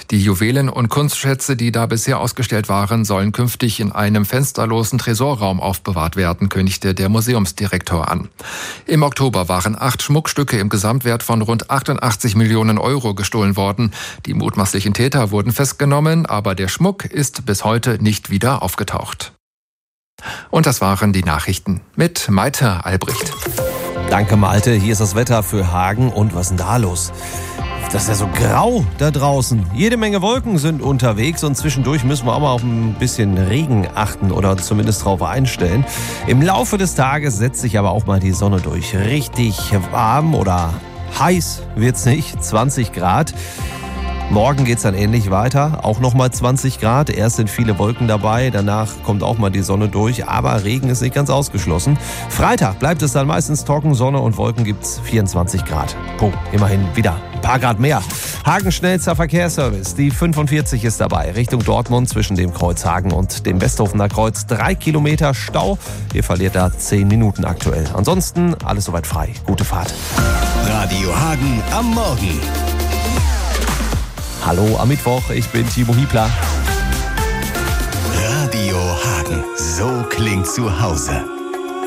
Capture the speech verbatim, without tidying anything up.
Die Juwelen und Kunstschätze, die da bisher ausgestellt waren, sollen künftig in einem fensterlosen Tresorraum aufbewahrt werden, kündigte der Museumsdirektor an. Im Oktober waren acht Schmuckstücke im Gesamtwert von rund achtundachtzig Millionen Euro gestohlen worden. Die mutmaßlichen Täter wurden festgenommen, aber der Schmuck ist bis heute nicht wieder aufgetaucht. Und das waren die Nachrichten mit Maite Albrecht. Danke, Malte. Hier ist das Wetter für Hagen. Und was ist denn da los? Das ist ja so grau da draußen. Jede Menge Wolken sind unterwegs und zwischendurch müssen wir auch mal auf ein bisschen Regen achten oder zumindest drauf einstellen. Im Laufe des Tages setzt sich aber auch mal die Sonne durch. Richtig warm oder heiß wird's nicht, zwanzig Grad. Morgen geht's dann ähnlich weiter, auch nochmal zwanzig Grad. Erst sind viele Wolken dabei, danach kommt auch mal die Sonne durch, aber Regen ist nicht ganz ausgeschlossen. Freitag bleibt es dann meistens trocken, Sonne und Wolken gibt's vierundzwanzig Grad. Puh, immerhin wieder ein paar Grad mehr. Hagen schnellster Verkehrsservice, die fünfundvierzig ist dabei, Richtung Dortmund zwischen dem Kreuz Hagen und dem Westhofener Kreuz. Drei Kilometer Stau, ihr verliert da zehn Minuten aktuell. Ansonsten alles soweit frei. Gute Fahrt. Radio Hagen am Morgen. Hallo am Mittwoch, ich bin Timo Hiebler. Radio Hagen, so klingt zu Hause.